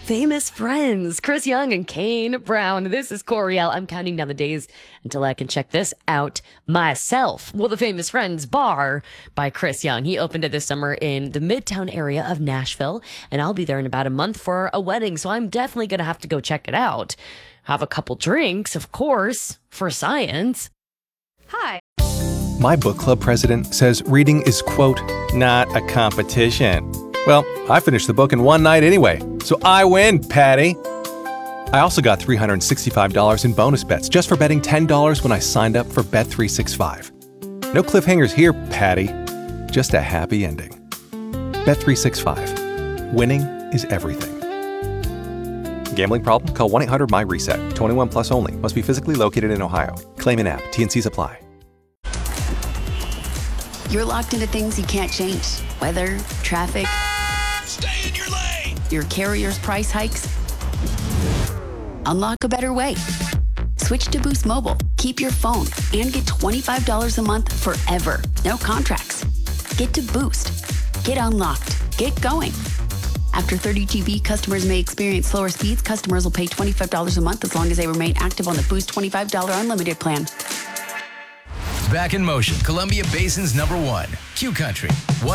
Famous friends, Chris Young and Kane Brown. This is Coriel. I'm counting down the days until I can check this out myself. Well, the Famous Friends Bar by Chris Young. He opened it this summer in the Midtown area of Nashville, and I'll be there in about a month for a wedding, so I'm definitely going to have to go check it out. Have a couple drinks, of course, for science. Hi. My book club president says reading is, quote, not a competition. Well, I finished the book in one night anyway, so I win, Patty. I also got $365 in bonus bets just for betting $10 when I signed up for Bet365. No cliffhangers here, Patty. Just a happy ending. Bet365. Winning is everything. Gambling problem? Call 1-800-MY-RESET. 21 plus only. Must be physically located in Ohio. Claim in app. T&Cs apply. You're locked into things you can't change. Weather, traffic. Stay in your lane! Your carrier's price hikes. Unlock a better way. Switch to Boost Mobile. Keep your phone and get $25 a month forever. No contracts. Get to Boost. Get unlocked. Get going. After 30 GB, customers may experience slower speeds. Customers will pay $25 a month as long as they remain active on the Boost $25 unlimited plan. Back in motion, Columbia Basin's #1, Q Country.